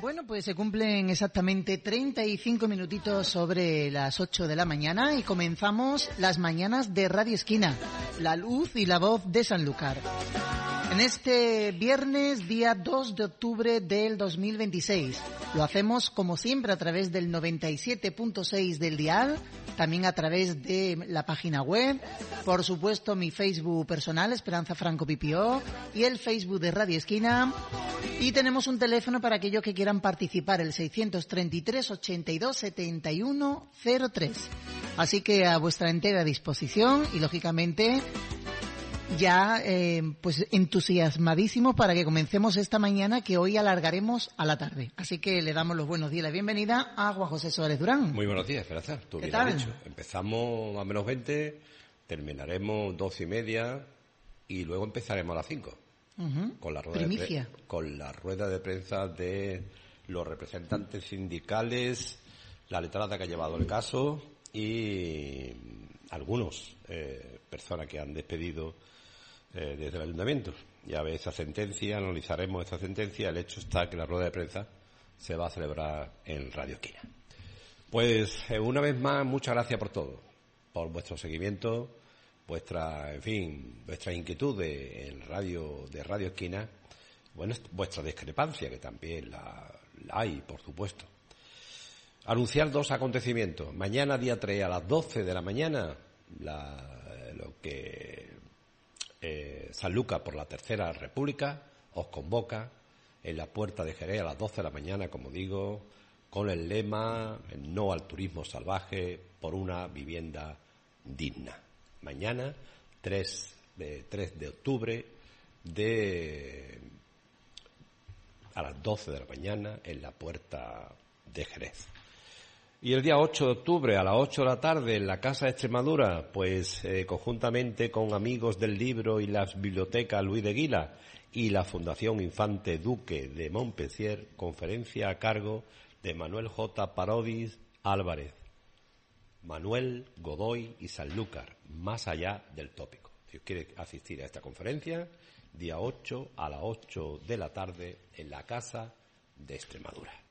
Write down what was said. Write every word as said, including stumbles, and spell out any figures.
Bueno, pues se cumplen exactamente treinta y cinco minutitos sobre las ocho de la mañana y comenzamos las mañanas de Radio Esquina, la luz y la voz de Sanlúcar. En este viernes, día dos de octubre del dos mil veintiséis. Lo hacemos como siempre a través del noventa y siete punto seis del dial, también a través de la página web, por supuesto mi Facebook personal, Esperanza Franco Pipió, y el Facebook de Radio Esquina. Y tenemos un teléfono para aquellos que quieran participar, el seiscientos treinta y tres, ochenta y dos, setenta y uno cero tres. Así que a vuestra entera disposición y, lógicamente, ya eh, pues entusiasmadísimos para que comencemos esta mañana, que hoy alargaremos a la tarde. Así que le damos los buenos días y la bienvenida a Juan José Suárez Durán. Muy buenos días, Esperanza. Tú ¿Qué bien tal? has dicho. Empezamos a menos veinte, terminaremos doce y media y luego empezaremos a las cinco. Uh-huh. Con la rueda Primicia. de pre- con la rueda de prensa de los representantes sindicales, la letrada que ha llevado el caso y algunos eh, personas que han despedido eh, desde el ayuntamiento. Ya ve esa sentencia, analizaremos esa sentencia. El hecho está que la rueda de prensa se va a celebrar en Radio Esquina. Pues eh, una vez más, muchas gracias por todo, por vuestro seguimiento, vuestra, en fin, vuestra inquietud de, en radio, de Radio Esquina, bueno, vuestra discrepancia, que también la, la hay, por supuesto. Anunciar dos acontecimientos. Mañana, día tres, a las doce de la mañana, la, lo que eh, Sanlúcar por la Tercera República os convoca en la Puerta de Jerez a las doce de la mañana, como digo, con el lema "No al turismo salvaje por una vivienda digna". Mañana, tres de octubre, de a las doce de la mañana, en la Puerta de Jerez. Y el día ocho de octubre, a las ocho de la tarde, en la Casa de Extremadura, pues eh, conjuntamente con Amigos del Libro y la Biblioteca Luis de Guila y la Fundación Infante Duque de Montpensier, conferencia a cargo de Manuel J. Parodis Álvarez. Manuel, Godoy y Sanlúcar, más allá del tópico. Si os quiere asistir a esta conferencia, día ocho a las ocho de la tarde en la Casa de Extremadura.